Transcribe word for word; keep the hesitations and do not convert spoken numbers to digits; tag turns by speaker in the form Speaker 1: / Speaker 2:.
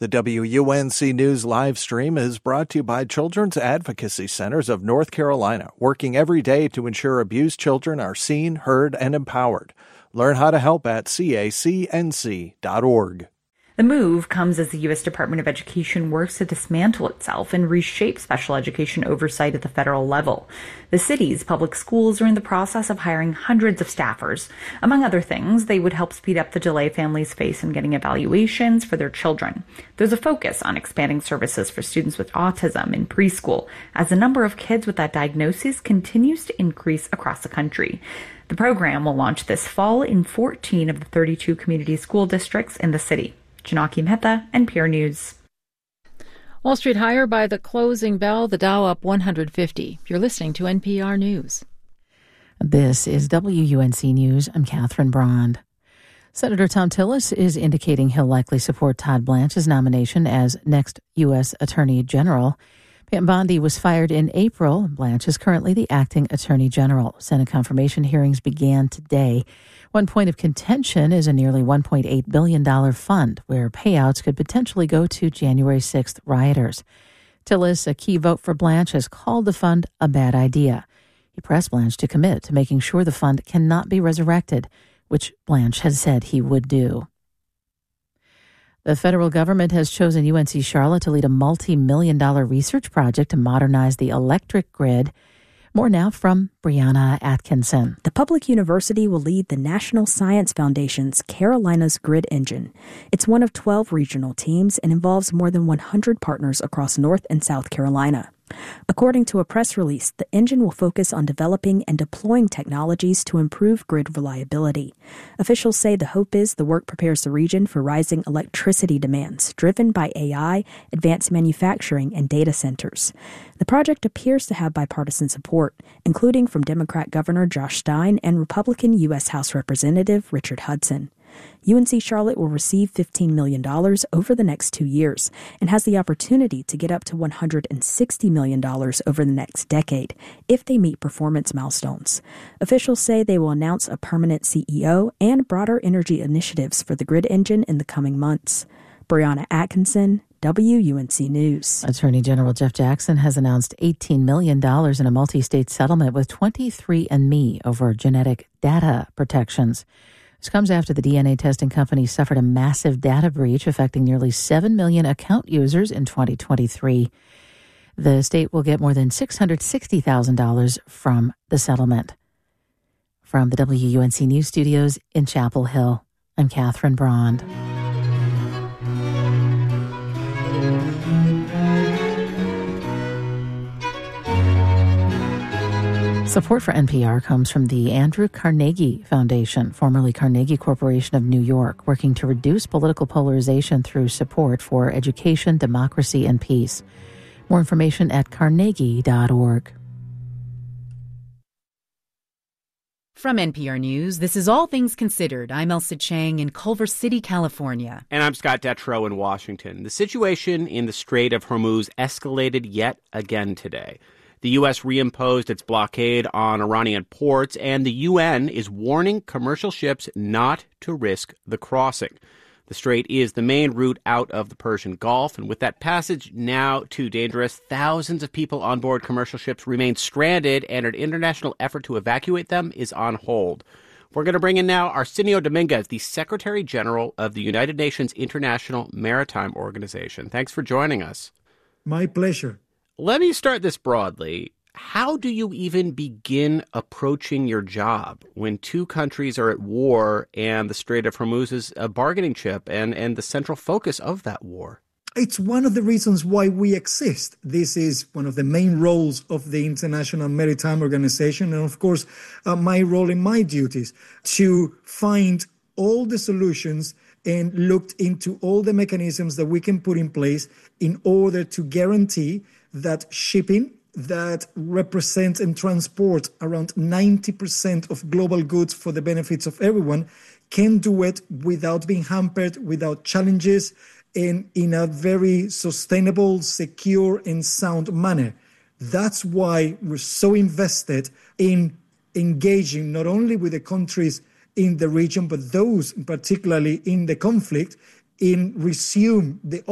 Speaker 1: The W U N C News live stream is brought to you by Children's Advocacy Centers of North Carolina, working every day to ensure abused children are seen, heard, and empowered. Learn how to help at C A C N C dot org.
Speaker 2: The move comes as the U S Department of Education works to dismantle itself and reshape special education oversight at the federal level. The city's public schools are in the process of hiring hundreds of staffers. Among other things, they would help speed up the delay families face in getting evaluations for their children. There's a focus on expanding services for students with autism in preschool, as the number of kids with that diagnosis continues to increase across the country. The program will launch this fall in fourteen of the thirty-two community school districts in the city. Janaki Mehta, N P R News.
Speaker 3: Wall Street higher by the closing bell, the Dow up one hundred fifty. You're listening to N P R News.
Speaker 4: This is W U N C News. I'm Catherine Brond. Senator Thom Tillis is indicating he'll likely support Todd Blanche's nomination as next U S Attorney General. Pam Bondi was fired in April. Blanche is currently the acting Attorney General. Senate confirmation hearings began today. One point of contention is a nearly one point eight billion dollars fund where payouts could potentially go to January sixth rioters. Tillis, a key vote for Blanche, has called the fund a bad idea. He pressed Blanche to commit to making sure the fund cannot be resurrected, which Blanche had said he would do. The federal government has chosen U N C Charlotte to lead a multi-million dollar research project to modernize the electric grid. More now from Brianna Atkinson.
Speaker 5: The public university will lead the National Science Foundation's Carolinas Grid Engine. It's one of twelve regional teams and involves more than one hundred partners across North and South Carolina. According to a press release, the engine will focus on developing and deploying technologies to improve grid reliability. Officials say the hope is the work prepares the region for rising electricity demands driven by A I, advanced manufacturing, and data centers. The project appears to have bipartisan support, including from Democrat Governor Josh Stein and Republican U S House Representative Richard Hudson. U N C Charlotte will receive fifteen million dollars over the next two years and has the opportunity to get up to one hundred sixty million dollars over the next decade if they meet performance milestones. Officials say they will announce a permanent C E O and broader energy initiatives for the grid engine in the coming months. Brianna Atkinson, W U N C News.
Speaker 4: Attorney General Jeff Jackson has announced eighteen million dollars in a multi-state settlement with twenty-three and me over genetic data protections. This comes after the D N A testing company suffered a massive data breach affecting nearly seven million account users in twenty twenty-three. The state will get more than six hundred sixty thousand dollars from the settlement. From the W U N C News studios in Chapel Hill, I'm Catherine Brond. Support for N P R comes from the Andrew Carnegie Foundation, formerly Carnegie Corporation of New York, working to reduce political polarization through support for education, democracy, and peace. More information at carnegie dot org.
Speaker 6: From N P R News, this is All Things Considered. I'm Elsa Chang in Culver City, California.
Speaker 7: And I'm Scott Detrow in Washington. The situation in the Strait of Hormuz escalated yet again today. The U S reimposed its blockade on Iranian ports, and the U N is warning commercial ships not to risk the crossing. The strait is the main route out of the Persian Gulf, and with that passage now too dangerous, thousands of people on board commercial ships remain stranded, and an international effort to evacuate them is on hold. We're going to bring in now Arsenio Dominguez, the Secretary General of the United Nations International Maritime Organization. Thanks for joining us.
Speaker 8: My pleasure.
Speaker 7: Let me start this broadly. How do you even begin approaching your job when two countries are at war and the Strait of Hormuz is a bargaining chip and, and the central focus of that war?
Speaker 8: It's one of the reasons why we exist. This is one of the main roles of the International Maritime Organization. And of course, uh, my role and my duties to find all the solutions and looked into all the mechanisms that we can put in place in order to guarantee that shipping that represents and transports around ninety percent of global goods for the benefits of everyone can do it without being hampered, without challenges, and in a very sustainable, secure, and sound manner. That's why we're so invested in engaging not only with the countries in the region, but those particularly in the conflict, in resume the